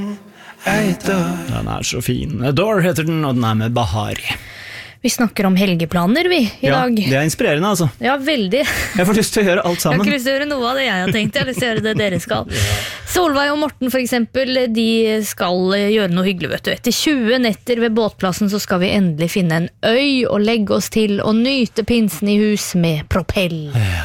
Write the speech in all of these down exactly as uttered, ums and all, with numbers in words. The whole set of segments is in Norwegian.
Den er så fin. Adore heter den, og den er med Bahari. Vi snakker om helgeplaner, vi, i ja, dag. Det er inspirerende, altså. Ja, veldig. Jeg får lyst til å gjøre alt sammen. Jeg har ikke lyst til å gjøre noe av det jeg har tenkt. Jeg har lyst til å gjøre det dere skal. ja. Solveig og Morten, for eksempel, de skal gjøre noe hyggelig, vet du. Etter tjue netter ved båtplassen så skal vi endelig finne en øy og legge oss til og nyte pinsen i hus med propell. Ja.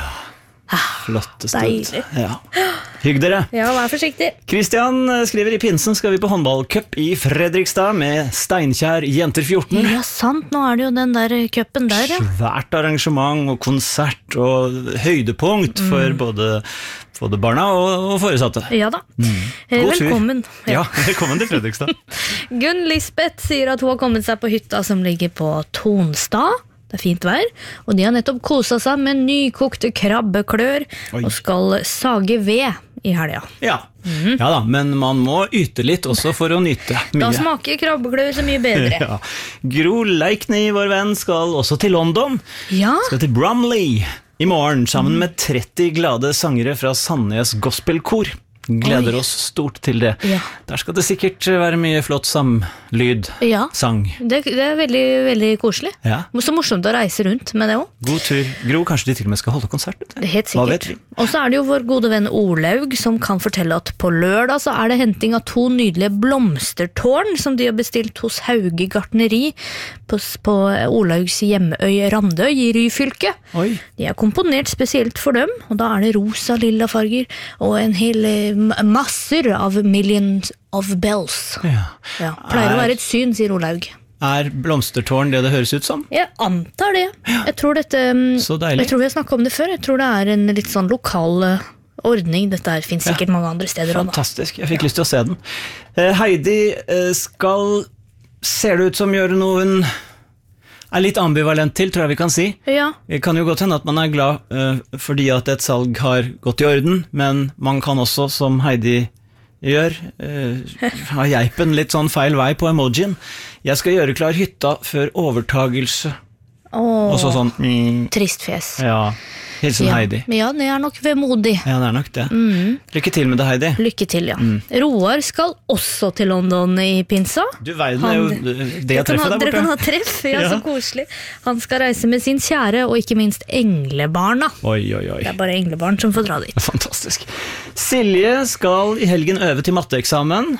Flotte stund. Deilig. Ja. Hygg dere. Ja, vær forsiktig. Kristian skriver i pinsen skal vi på håndballcup i Fredrikstad med Steinkjer Jenter fjorten. Ja, sant. Nå er det jo den der cupen der, ja. Svært arrangement og konsert og høydepunkt mm. for både, både barna og, og foresatte. Ja da. Mm. Velkommen. Ja. ja, velkommen til Fredrikstad. Gunn Lisbeth sier at hun har kommet seg på hytta som ligger på Tonstad. Det er fint vær, og de har nettopp koset seg med nykokte krabbeklør Oi. Og skal sage ved i helga. Ja. Mm-hmm. ja da, men man må yte litt også for å nyte mye. Da smaker krabbeklør så mye bedre. ja. Gro Leikny, vår venn, skal også til London. Ja. Skal til Bromley i morgen sammen med tretti glade sangere fra Sandnes Gospelkor. Gleder Oi. Oss stort til det. Ja. Der skal det sikkert være mye flott samlyd, ja. sang. Det, det er veldig, veldig koselig. Ja. Så morsomt å reise rundt med det også. God tur. Gro, kanskje de til og med skal holde konsert? Helt sikkert. Og så er det jo vår gode venn Olaug som kan fortelle at på lørdag så er det henting av to nydelige blomstertårn som de har bestilt hos Hauge Gartneri på, på Olaugs hjemmeøy Randøy i Ryfylke. Oi. De er komponert spesielt for dem, og da er det rosa, lilla farger og en hel masser av millions of bells. Ja. Ja, pleier er, å være et syn, sier Olaug. Er blomstertårn det det høres ut som? Jeg antar det. Ja. Jeg tror dette Så deilig. Jeg tror vi har snakket om det før. Jeg tror det er en litt sånn lokal ordning. Dette her finnes sikkert ja. Mange andre steder. Fantastisk. Jeg fikk ja. Lyst til å se den. Heidi skal ser det ut som gjøre noe hun er litt ambivalent til, tror jeg vi kan si. Ja. Det kan jo godt hende at man er glad uh, fordi at et salg har gått i orden, men man kan også, som Heidi gjør, uh, ha geipen litt sånn feil vei på emojien. Jeg skal gjøre klar hytta før overtagelse. Åh, og så sånn mm, trist fjes. Ja, hilsen ja. Heidi. Ja, det er nok vemodig. Ja, det er nok det. Mm. Lykke til med det, Heidi. Lykke til, ja. Mm. Roar skal også til London i pinsa. Du verden er jo det jeg treffer der borte. Dere kan ha treff, ja, ja, så koselig. Han skal reise med sin kjære, og ikke minst englebarna. Oi, oi, oi. Det er bare englebarn som får dra dit. Fantastisk. Silje skal i helgen øve til matteeksamen.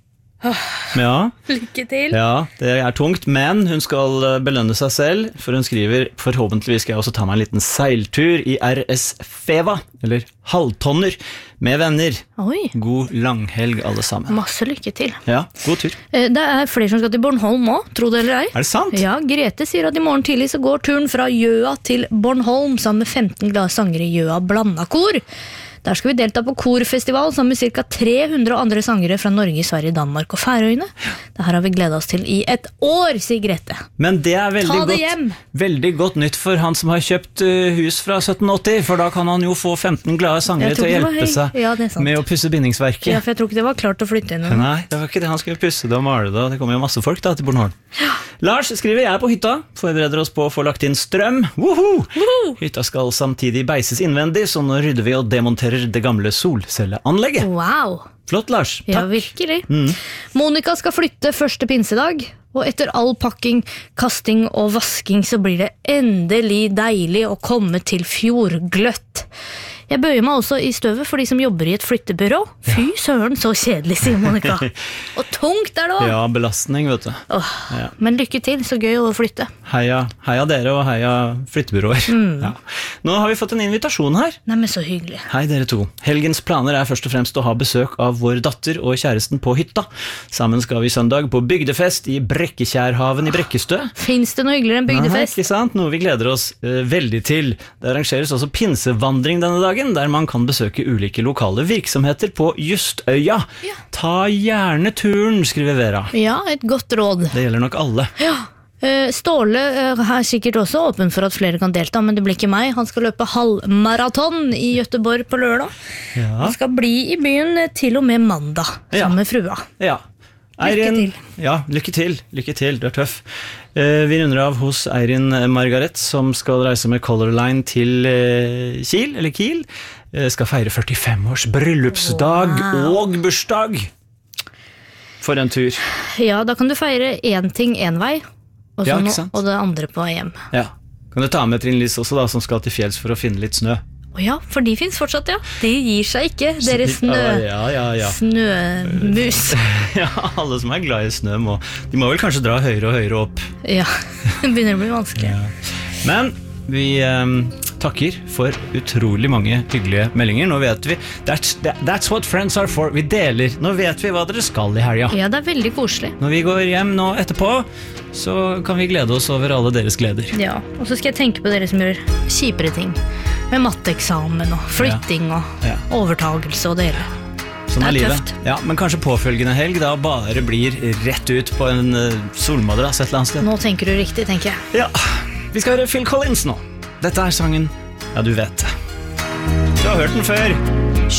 Ja. Lykke til. Ja, det er tungt, men hun skal belønne seg selv, for hun skriver, forhåpentligvis skal jeg også ta meg en liten seiltur i R S Feva, eller halvtonner, med venner. Oi. God langhelg alle sammen. Masse lykke til. Ja, god tur. Det er flere som skal til Bornholm også, tro det eller ei. Er det sant? Ja, Grete sier at i morgen tidlig så går turen fra Gjøa til Bornholm sammen med femten glade sangere i Gjøa Blandakor. Der skal vi delta på korfestival sammen med cirka tre hundre andre sangere fra Norge, Sverige, Danmark og Færøyene. Det her har vi gledet oss til i et år, sier Grete. Men det er veldig, Ta det godt, hjem. veldig godt nytt for han som har kjøpt hus fra sytten åtti, for da kan han jo få femten glade sangere til å hjelpe seg ja, med å pusse bindingsverket. Ja, for jeg tror ikke det var klart å flytte inn. Nei, det var ikke det. Han skulle pusse det og male det, og det kommer jo masse folk da til Bornholm. Ja. Lars skriver, jeg er på hytta, forbereder oss på å få lagt inn strøm. Woohoo! Woohoo! Hytta skal samtidig beises innvendig, så nå rydder vi og demonterer det gamle solcelleanlegget. Wow! Flott, Lars. Takk. Ja, virkelig. Mm. Monika skal flytte første pinsedag, og etter all pakking, kasting og vasking så blir det endelig deilig å komme til fjordgløtt. Jeg bøyer meg også i støvet for de som jobber i et flyttebyrå. Fy søren, så kjedelig, sier Monika. Og tungt er det også. Ja, belastning, vet du. Åh, ja. Men lykke til, så gøy å flytte. Heia, heia dere og heia flyttebyråer. Mm. Ja. Nå har vi fått en invitasjon her. Nei, men så hyggelig. Hei dere to. Helgens planer er først og fremst å ha besøk av vår datter og kjæresten på hytta. Sammen skal vi søndag på bygdefest i Brekkekjærhaven i Brekkestø. Finns det noe hyggeligere enn bygdefest? Nei, ikke sant? Noe vi gleder oss uh, veldig til. Det arrangeres også pinsevandring denne dagen, der man kan besøke ulike lokale virksomheter på Justøya. Ja. Ta gjerne turen, skriver Vera. Ja, et godt råd. Det gjelder nok alle. Ja. Ståle er sikkert også åpen for at flere kan delta, men det blir ikke meg. Han skal løpe halvmaraton i Göteborg på lørdag. Ja. Han skal bli i byen til og med mandag, sammen med frua. Ja. Eirin, lykke til. Ja, lykke til. Lykke til, du er tøff. Vi runder av hos Eirin Margaret, som skal reise med Color Line til Kiel, eller Kiel. Skal feire førtifem års bryllupsdag wow. og bursdag. for en tur. Ja, da kan du feire én ting én vei, og, så Ja, ikke no, sant? og det andre på hjem. Ja. Kan du ta med Trine Lise også da, som skal til fjells for å finne litt snø? Å ja, for de finnes fortsatt, ja. De gir seg ikke, dere snø, Ja, ja, ja. snømus. Ja, alle som er glad i snø må, de må vel kanskje dra høyere og høyere opp. Ja, det begynner å bli vanskelig. Men vi eh, takker for utrolig mange hyggelige meldinger. Nå vet vi, that's, that's what friends are for. Vi deler, nå vet vi hva dere skal i helga. Ja, det er veldig koselig. Når vi går hjem nå etterpå, så kan vi glede oss over alle deres gleder. Ja, og så skal jeg tenke på dere som gjør kjipere ting. Med matteeksamen og flytting og Ja. overtagelse og det hele. Sånn Det er er livet. tøft. Ja, men kanskje påfølgende helg da bare blir rett ut på en uh, solmadrass et eller annet sted. Nå tenker du riktig, tenker jeg. Ja, vi skal høre Phil Collins nå. Dette er sangen Ja, du vet det. Du har hørt den før.